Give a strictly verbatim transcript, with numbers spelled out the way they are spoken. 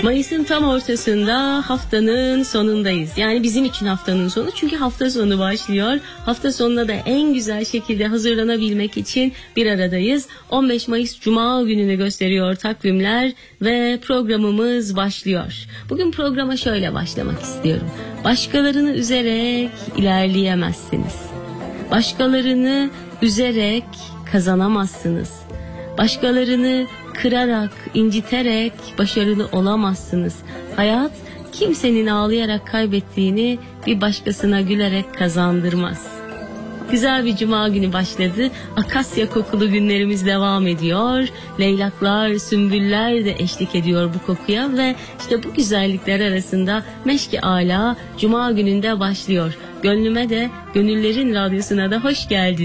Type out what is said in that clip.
Mayıs'ın tam ortasında, haftanın sonundayız. Yani bizim için haftanın sonu, çünkü hafta sonu başlıyor. Hafta sonuna da en güzel şekilde hazırlanabilmek için bir aradayız. on beş Mayıs Cuma gününü gösteriyor takvimler ve programımız başlıyor. Bugün programa şöyle başlamak istiyorum. Başkalarını üzerek ilerleyemezsiniz. Başkalarını üzerek kazanamazsınız. Başkalarını kırarak, inciterek başarılı olamazsınız. Hayat kimsenin ağlayarak kaybettiğini bir başkasına gülerek kazandırmaz. Güzel bir cuma günü başladı. Akasya kokulu günlerimiz devam ediyor. Leylaklar, sümbüller de eşlik ediyor bu kokuya ve işte bu güzellikler arasında Meşk-i Ala cuma gününde başlıyor. Gönlüme de, gönüllerin radyosuna da hoş geldin.